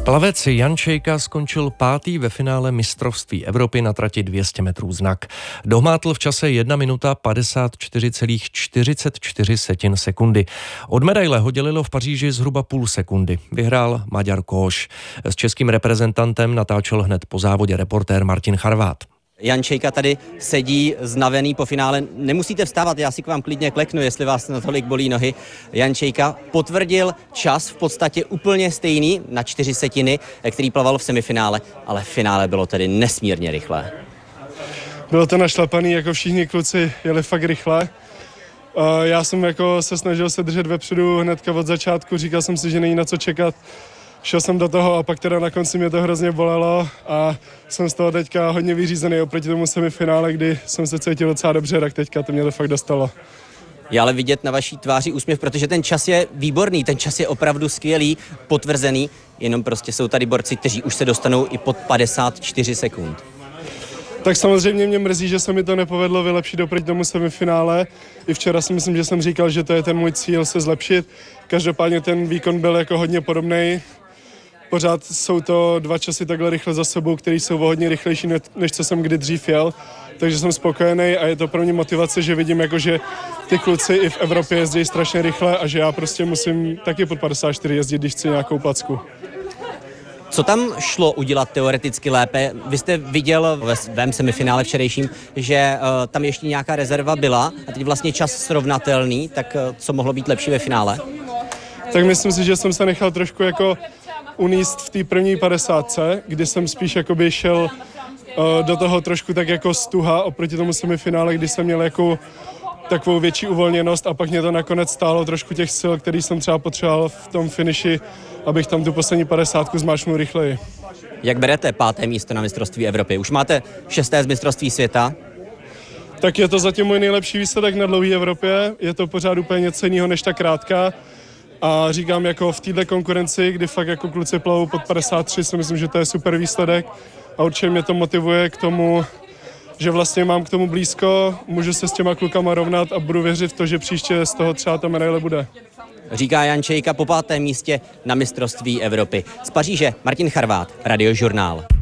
Plavec Jan Čejka skončil 5. ve finále mistrovství Evropy na trati 200 metrů znak. Dohmátl v čase 1 minuta 54,44 sekundy. Od medaile ho dělilo v Paříži zhruba půl sekundy. Vyhrál Maďar Kóš. S českým reprezentantem natáčel hned po závodě reportér Martin Charvát. Jan Čejka tady sedí znavený po finále. Nemusíte vstávat, já si k vám klidně kleknu, jestli vás natolik bolí nohy. Jan Čejka potvrdil čas v podstatě úplně stejný na 4 setiny, který plaval v semifinále, ale v finále bylo tedy nesmírně rychlé. Bylo to našlapaný, jako všichni kluci jeli fakt rychle. Já jsem se snažil se držet vepředu hnedka od začátku, říkal jsem si, že není na co čekat. Šel jsem do toho a pak teda na konci mě to hrozně bolelo a jsem z toho teďka hodně vyřízený oproti tomu semifinále, kdy jsem se cítil docela dobře, tak teďka to mě to fakt dostalo. Je ale vidět na vaší tváři úsměv, protože ten čas je výborný, ten čas je opravdu skvělý, potvrzený, jenom prostě jsou tady borci, kteří už se dostanou i pod 54 sekund. Tak samozřejmě mě mrzí, že se mi to nepovedlo vylepšit oproti tomu semifinále. I včera si myslím, že jsem říkal, že to je ten můj cíl se zlepšit. Každopádně ten výkon byl jako hodně podobný. Pořád jsou to 2 časy takhle rychle za sebou, které jsou hodně rychlejší, než co jsem kdy dřív jel. Takže jsem spokojený a je to pro mě motivace, že vidím, že ty kluci i v Evropě jezdí strašně rychle a že já prostě musím taky pod 54 jezdit, když chci nějakou placku. Co tam šlo udělat teoreticky lépe? Vy jste viděl ve svém semifinále včerejším, že tam ještě nějaká rezerva byla a teď vlastně čas srovnatelný, tak co mohlo být lepší ve finále? Tak myslím si, že jsem se nechal trošku uníst v té první 50, kdy jsem spíš šel do toho trošku tak stuha oproti tomu semifinále, kdy jsem měl takovou větší uvolněnost a pak mě to nakonec stálo trošku těch sil, který jsem třeba potřeboval v tom finiši, abych tam tu poslední 50 zmáčknul rychleji. Jak berete 5. místo na mistrovství Evropy? Už máte 6. z mistrovství světa? Tak je to zatím můj nejlepší výsledek na dlouhé Evropě. Je to pořád úplně něco jiného než ta krátká. A říkám, v této konkurenci, kdy fakt kluci plavou pod 53, si myslím, že to je super výsledek. A určitě mě to motivuje k tomu, že vlastně mám k tomu blízko, můžu se s těma klukama rovnat a budu věřit v to, že příště z toho třeba ta medaile bude. Říká Jan Čejka po 5. místě na mistrovství Evropy. Z Paříže Martin Charvát, Radiožurnál.